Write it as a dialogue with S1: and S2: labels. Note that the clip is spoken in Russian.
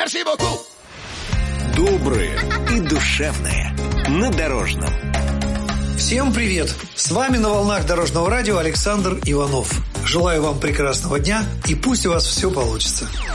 S1: Merci beaucoup.
S2: Доброе и душевное на Дорожном.
S3: Всем привет! С вами на волнах Дорожного радио Александр Иванов. Желаю вам прекрасного дня и пусть у вас все получится.